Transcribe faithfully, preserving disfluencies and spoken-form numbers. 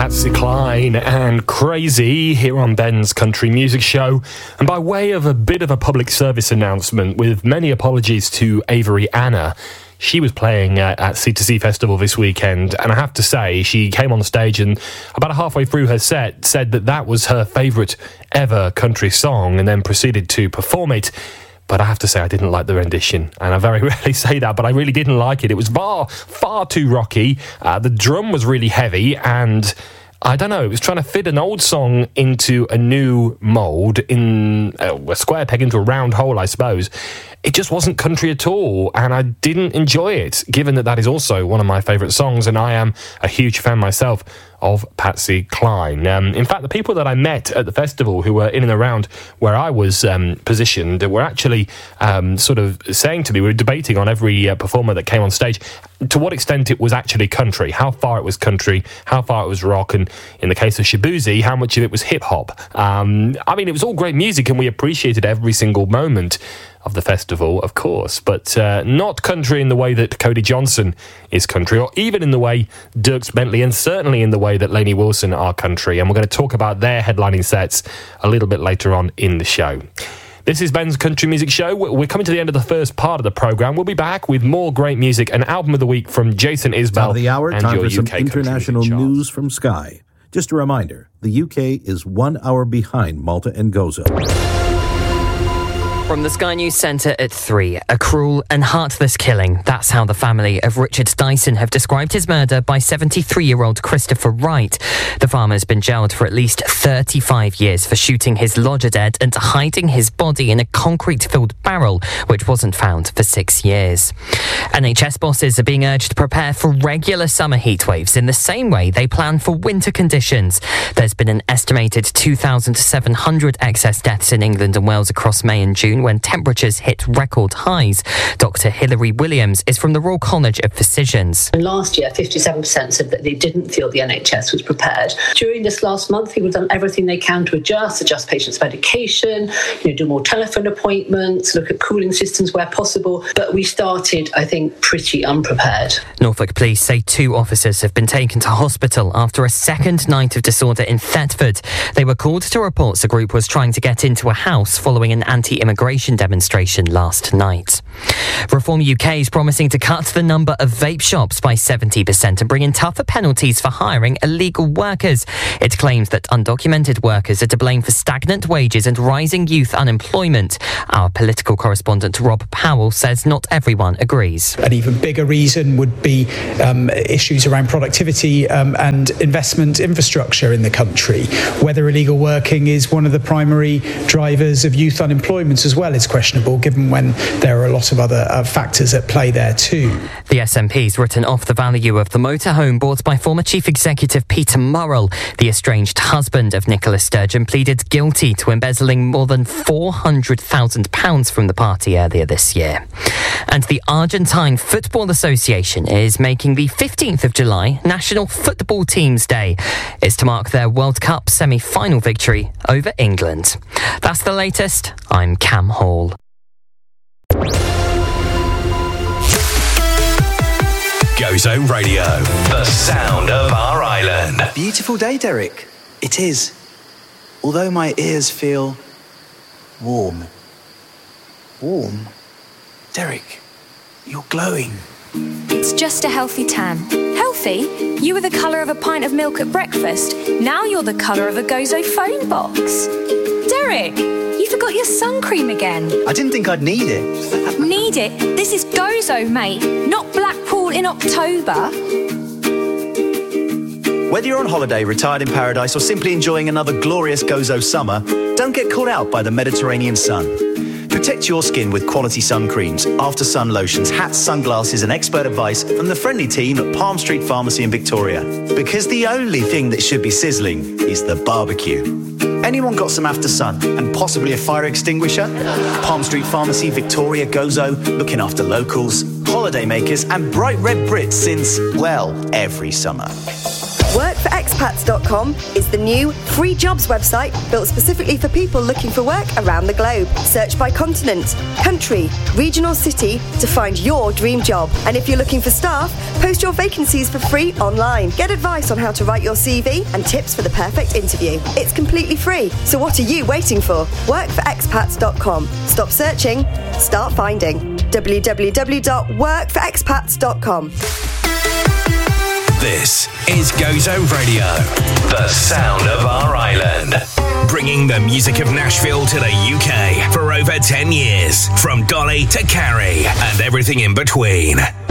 Patsy Cline and Crazy here on Ben's Country Music Show. And by way of a bit of a public service announcement, with many apologies to Avery Anna, she was playing uh, at C two C Festival this weekend, and I have to say, she came on stage and about halfway through her set said that that was her favourite ever country song, and then proceeded to perform it. But I have to say, I didn't like the rendition, and I very rarely say that, but I really didn't like it. It was far, far too rocky. Uh, the drum was really heavy, and I don't know, it was trying to fit an old song into a new mould, in a square peg into a round hole, I suppose. It just wasn't country at all, and I didn't enjoy it, given that that is also one of my favourite songs, and I am a huge fan myself of Patsy Cline. Um, in fact, the people that I met at the festival who were in and around where I was um, positioned were actually um, sort of saying to me, we were debating on every uh, performer that came on stage, to what extent it was actually country, how far it was country, how far it was rock, and in the case of Shaboozey, how much of it was hip-hop. Um, I mean, it was all great music, and we appreciated every single moment of the festival, of course, but uh, not country in the way that Cody Johnson is country, or even in the way Dierks Bentley, and certainly in the way that Lainey Wilson are country. And we're going to talk about their headlining sets a little bit later on in the show. This is Ben's Country Music Show. We're coming to the end of the first part of the programme. We'll be back with more great music, an album of the week from Jason Isbell. Top of the hour, and time your for some U K international news from Sky. Just a reminder, the U K is one hour behind Malta and Gozo. From the Sky News Centre at three, a cruel and heartless killing. That's how the family of Richard Dyson have described his murder by seventy-three-year-old Christopher Wright. The farmer's been jailed for at least thirty-five years for shooting his lodger dead and hiding his body in a concrete-filled barrel, which wasn't found for six years. N H S bosses are being urged to prepare for regular summer heatwaves in the same way they plan for winter conditions. There's been an estimated two thousand seven hundred excess deaths in England and Wales across May and June, when temperatures hit record highs. Doctor Hilary Williams is from the Royal College of Physicians. Last year, fifty-seven percent said that they didn't feel the N H S was prepared. During this last month, people have done everything they can to adjust, adjust patients' medication, you know, do more telephone appointments, look at cooling systems where possible. But we started, I think, pretty unprepared. Norfolk police say two officers have been taken to hospital after a second night of disorder in Thetford. They were called to reports a group was trying to get into a house following an anti-immigration demonstration last night. Reform U K is promising to cut the number of vape shops by seventy percent and bring in tougher penalties for hiring illegal workers. It claims that undocumented workers are to blame for stagnant wages and rising youth unemployment. Our political correspondent Rob Powell says not everyone agrees. An even bigger reason would be um, issues around productivity um, and investment infrastructure in the country. Whether illegal working is one of the primary drivers of youth unemployment as well is questionable, given when there are a lot of other uh, factors at play there too. The S N P's written off the value of the motorhome bought by former Chief Executive Peter Murrell. The estranged husband of Nicola Sturgeon pleaded guilty to embezzling more than four hundred thousand pounds from the party earlier this year. And the Argentine Football Association is making the fifteenth of July National Football Teams Day. It's to mark their World Cup semi-final victory over England. That's the latest. I'm Cam Hall. Gozo Radio, the sound of our island. A beautiful day, Derek. It is. Although my ears feel warm. Warm? Derek, you're glowing. It's just a healthy tan. Healthy? You were the colour of a pint of milk at breakfast. Now you're the colour of a Gozo phone box. Derek, you forgot your sun cream again. I didn't think I'd need it. Need it? This is Gozo, mate, not Blackpool in October. Whether you're on holiday, retired in paradise, or simply enjoying another glorious Gozo summer, don't get caught out by the Mediterranean sun. Protect your skin with quality sun creams, after-sun lotions, hats, sunglasses and expert advice from the friendly team at Palm Street Pharmacy in Victoria. Because the only thing that should be sizzling is the barbecue. Anyone got some after-sun and possibly a fire extinguisher? Palm Street Pharmacy, Victoria, Gozo, looking after locals, holiday makers and bright red Brits since, well, every summer. work for expats dot com is the new free jobs website built specifically for people looking for work around the globe. Search by continent, country, region or city to find your dream job. And if you're looking for staff, post your vacancies for free online. Get advice on how to write your C V and tips for the perfect interview. It's completely free, so what are you waiting for? work for expats dot com. Stop searching, start finding. w w w dot work for expats dot com. This is Gozo Radio, the sound of our island. Bringing the music of Nashville to the U K for over ten years, from Dolly to Carrie and everything in between.